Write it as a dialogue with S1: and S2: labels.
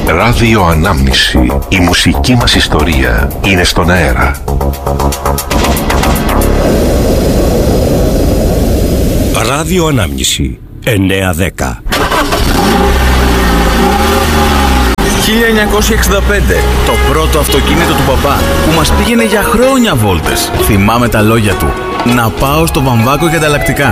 S1: Ράδιο Ανάμνηση. Η μουσική μας ιστορία είναι στον αέρα.
S2: Ράδιο Ανάμνηση 9-10.
S3: 1965, το πρώτο αυτοκίνητο του παπά που μας πήγαινε για χρόνια βόλτες. Θυμάμαι τα λόγια του: να πάω στο Βαμβάκο για ανταλλακτικά.